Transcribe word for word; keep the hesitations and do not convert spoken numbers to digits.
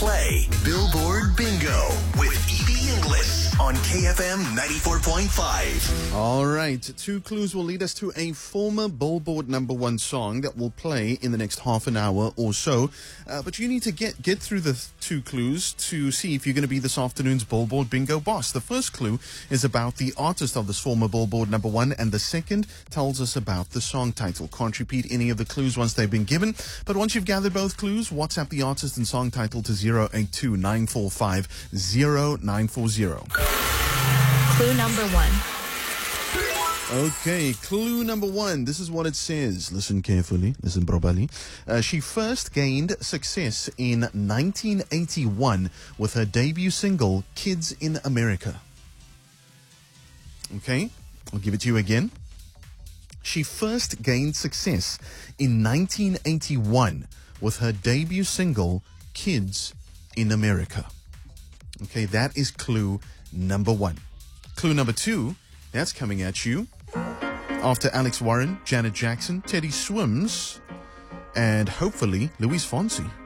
Play Billboard Bingo with Evie Inglis on K F M ninety-four point five. All right, two clues will lead us to a former Billboard number one song that will play in the next half an hour or so. Uh, but you need to get, get through the th- two clues to see if you're going to be this afternoon's Billboard Bingo boss. The first clue is about the artist of this former Billboard number one, and the second tells us about the song title. Can't repeat any of the clues once they've been given, but once you've gathered both clues, WhatsApp the artist and song title to zero eight two nine four five zero nine four zero. Clue number one. Okay, clue number one. This is what it says. Listen carefully. Listen properly. Uh, she first gained success in nineteen eighty-one with her debut single, Kids in America. Okay, I'll give it to you again. She first gained success in nineteen eighty-one with her debut single, Kids in America. Okay, that is clue number one. Clue number two, that's coming at you after Alex Warren, Janet Jackson, Teddy Swims, and hopefully Louis Fonsi.